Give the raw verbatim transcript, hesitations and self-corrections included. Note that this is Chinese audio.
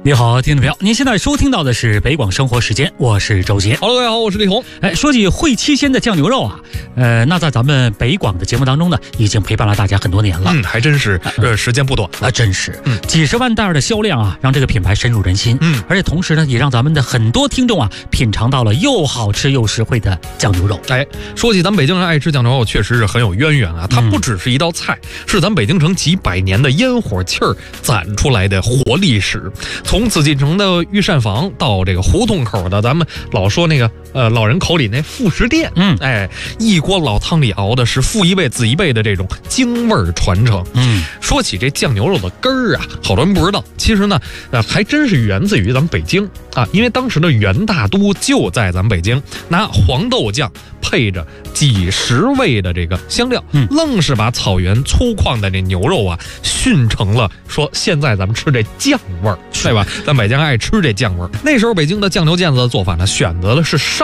你好，听众朋友，您现在收听到的是北广生活时间，我是周杰。 Hello， 各位好，我是李红。 哎，说起会七鲜的酱牛肉啊，呃，那在咱们北广的节目当中呢，已经陪伴了大家很多年了。 嗯，还真是，呃，时间不短啊，真是， 嗯， 几十万袋的销量啊，让这个品牌深入人心。 嗯， 而且同时呢，也让咱们的很多听众啊，品尝到了又好吃又实惠的酱牛肉。 哎，说起咱们北京人爱吃酱牛肉，确实是很有渊源啊。它不只是一道菜，嗯、是咱北京城几百年的烟火气儿攒出来的活历史。从紫禁城的御膳房到这个胡同口的，咱们老说那个呃老人口里那副食店， 嗯， 哎，一锅老汤里熬的是父一辈子一辈的这种京味儿传承。 嗯， 说起这酱牛肉的根儿啊，好多人不知道，其实呢，呃，还真是源自于咱们北京啊，因为当时的元大都就在咱们北京，拿黄豆酱配着几十味的这个香料， 嗯， 愣是把草原粗犷的这牛肉啊训成了说现在咱们吃这酱味儿，对吧？咱北京爱吃这酱味儿。那时候北京的酱牛腱子的做法呢，选择的是上